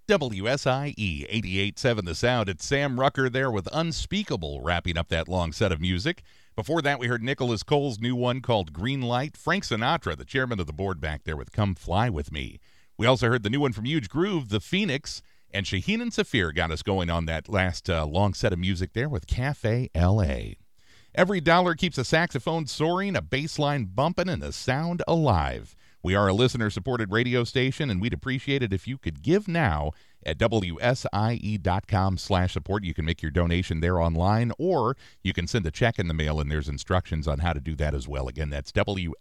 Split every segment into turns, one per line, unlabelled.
WSIE 88.7 The Sound. It's Sam Rucker there with Unspeakable wrapping up that long set of music. Before that, we heard Nicholas Cole's new one called Green Light. Frank Sinatra, the chairman of the board back there with Come Fly With Me. We also heard the new one from Huge Groove, The Phoenix. And Shaheen and Saphir got us going on that last long set of music there with Cafe L.A. Every dollar keeps a saxophone soaring, a bass line bumping, and a sound alive. We are a listener-supported radio station, and we'd appreciate it if you could give now at WSIE.com/support. You can make your donation there online, or you can send a check in the mail, and there's instructions on how to do that as well. Again, that's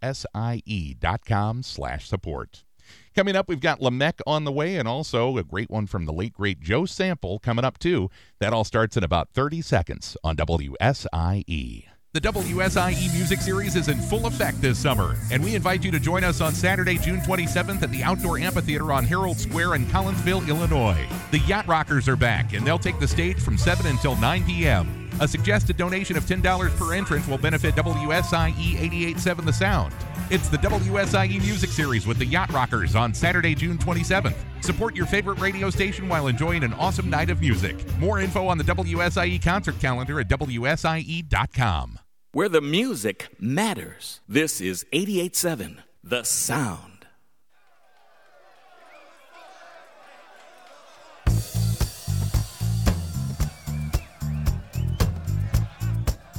WSIE.com/support. Coming up, we've got Lamech on the way, and also a great one from the late, great Joe Sample coming up, too. That all starts in about 30 seconds on WSIE. The WSIE Music Series is in full effect this summer, and we invite you to join us on Saturday, June 27th at the Outdoor Amphitheater on Herald Square in Collinsville, Illinois. The Yacht Rockers are back, and they'll take the stage from 7 until 9 p.m. A suggested donation of $10 per entrance will benefit WSIE 88.7 The Sound. It's the WSIE Music Series with the Yacht Rockers on Saturday, June 27th. Support your favorite radio station while enjoying an awesome night of music. More info on the WSIE concert calendar at WSIE.com.
Where the music matters. This is 88.7 The Sound.